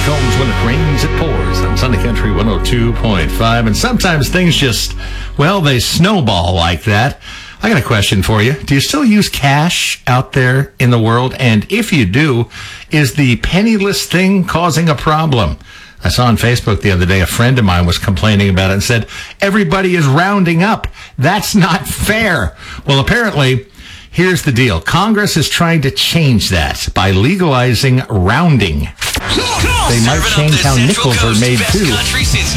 Combs, When It Rains, It Pours on Sunday Country 102.5. And sometimes things just, well, they snowball like that. I got a question for you. Do you still use cash out there in the world? And if you do, is the penniless thing causing a problem? I saw on Facebook the other day a friend of mine was complaining about it and said, everybody is rounding up. That's not fair. Well, apparently, here's the deal. Congress is trying to change that by legalizing rounding. They might change how nickels are made, too.